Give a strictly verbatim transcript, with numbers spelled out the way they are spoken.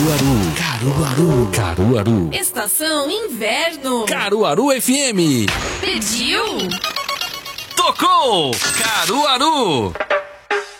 Caruaru. Caruaru. Caruaru. Estação Inverno. Caruaru F M. Pediu. Tocou. Caruaru.